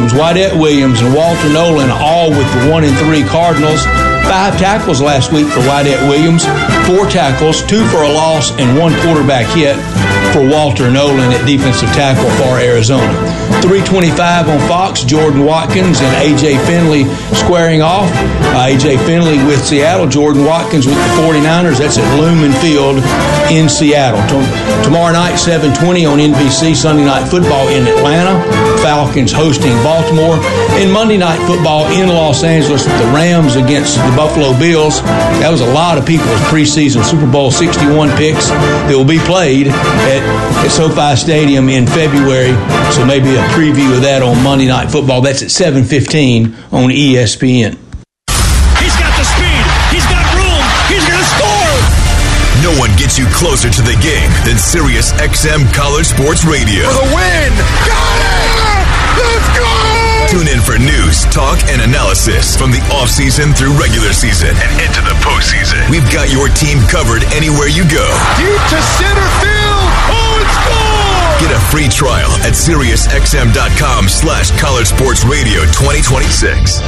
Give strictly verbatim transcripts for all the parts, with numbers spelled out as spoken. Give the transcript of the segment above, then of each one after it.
Williams, Wydett Williams, and Walter Nolan all with the one and three Cardinals. Five tackles last week for Wydett Williams, four tackles, two for a loss, and one quarterback hit for Walter Nolan at defensive tackle for Arizona. three twenty-five on Fox, Jordan Watkins and A J Finley squaring off. Uh, A J Finley with Seattle, Jordan Watkins with the forty-niners. That's at Lumen Field in Seattle. T- tomorrow night, seven twenty on N B C, Sunday Night Football in Atlanta. Falcons hosting Baltimore. And Monday Night Football in Los Angeles, the Rams against the Buffalo Bills. That was a lot of people's preseason Super Bowl sixty-one picks that will be played at, at SoFi Stadium in February. So maybe a preview of that on Monday Night Football. That's at seven fifteen on E S P N. He's got the speed. He's got room. He's going to score. No one gets you closer to the game than Sirius X M College Sports Radio. For the win. Got it! Let's go! Tune in for news, talk, and analysis from the offseason through regular season and into the postseason. We've got your team covered anywhere you go. Deep to center field. Oh, it's gone! Get a free trial at SiriusXM.com slash College Sports Radio twenty twenty-six.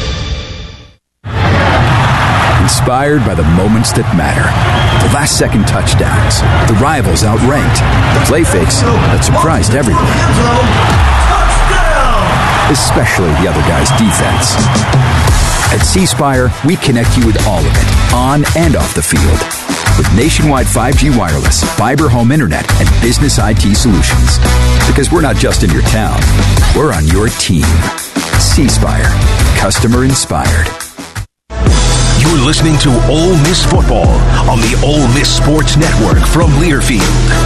Inspired by the moments that matter. The last-second touchdowns. The rivals outranked. The play fakes that surprised everyone. Especially the other guy's defense. At C-Spire, we connect you with all of it, on and off the field. With nationwide five G wireless, fiber home internet, and business I T solutions. Because we're not just in your town, we're on your team. C-Spire. Customer inspired. You're listening to Ole Miss Football on the Ole Miss Sports Network from Learfield.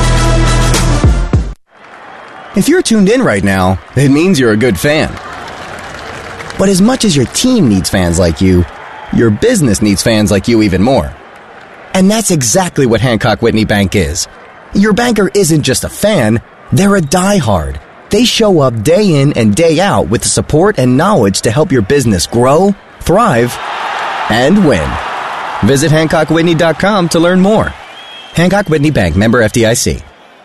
If you're tuned in right now, it means you're a good fan. But as much as your team needs fans like you, your business needs fans like you even more. And that's exactly what Hancock Whitney Bank is. Your banker isn't just a fan, they're a diehard. They show up day in and day out with the support and knowledge to help your business grow, thrive, and win. Visit Hancock Whitney dot com to learn more. Hancock Whitney Bank, member F D I C.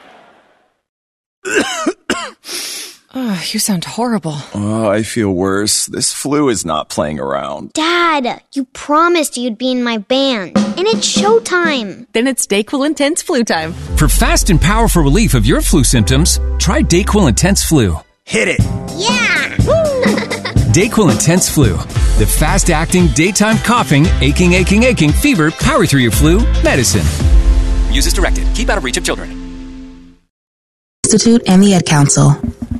Oh, you sound horrible. Oh, I feel worse. This flu is not playing around. Dad, you promised you'd be in my band, and it's showtime. Then it's DayQuil Intense Flu time. For fast and powerful relief of your flu symptoms, try DayQuil Intense Flu. Hit it! Yeah! DayQuil Intense Flu. The fast-acting, daytime coughing, aching, aching, aching, fever, power through your flu medicine. Use as directed. Keep out of reach of children. Institute and the Ad Council.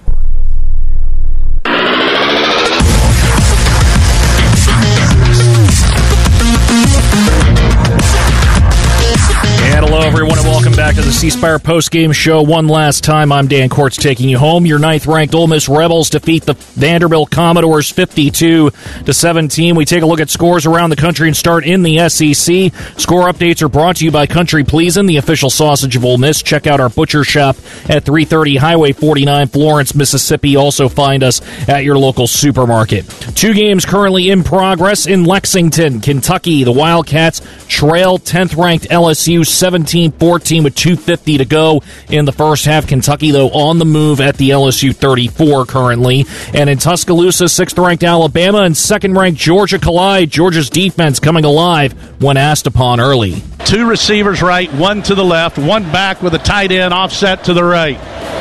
And hello, everyone, and welcome back to the C-Spire postgame show. One last time, I'm Dan Kortz taking you home. Your ninth-ranked Ole Miss Rebels defeat the Vanderbilt Commodores fifty-two to seventeen. We take a look at scores around the country and start in the S E C. Score updates are brought to you by Country Pleasin', the official sausage of Ole Miss. Check out our butcher shop at three thirty Highway forty-nine, Florence, Mississippi. Also find us at your local supermarket. Two games currently in progress in Lexington, Kentucky. The Wildcats trail tenth-ranked L S U seventeen fourteen with two fifty to go in the first half. Kentucky, though, on the move at the L S U thirty-four currently. And in Tuscaloosa, sixth-ranked Alabama and second-ranked Georgia collide. Georgia's defense coming alive when asked upon early. Two receivers right, one to the left, one back with a tight end offset to the right.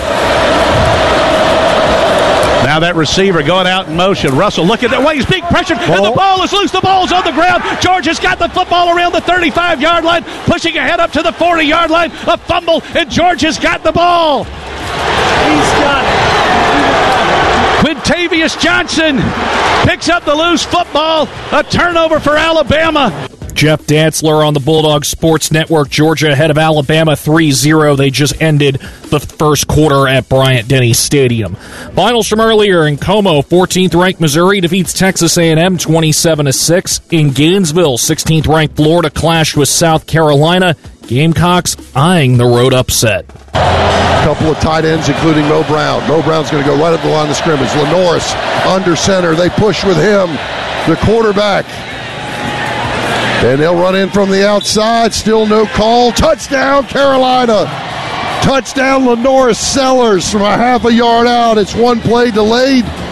Now that receiver going out in motion. Russell, look at that way. He's being pressured, ball. And the ball is loose. The ball's on the ground. Georgia's got the football around the thirty-five-yard line, pushing ahead up to the forty-yard line. A fumble, and Georgia's got the ball. He's got it. Quintavious Johnson picks up the loose football. A turnover for Alabama. Jeff Dantzler on the Bulldog Sports Network. Georgia ahead of Alabama three zero. They just ended the first quarter at Bryant-Denny Stadium. Finals from earlier in Como. fourteenth-ranked Missouri defeats Texas A and M twenty-seven to six. In Gainesville, sixteenth-ranked Florida clashed with South Carolina. Gamecocks eyeing the road upset. A couple of tight ends, including Mo Brown. Mo Brown's going to go right up the line of scrimmage. LaNorris under center. They push with him. The quarterback. And they'll run in from the outside. Still no call. Touchdown, Carolina. Touchdown, LaNorris Sellers from a half a yard out. It's one play delayed.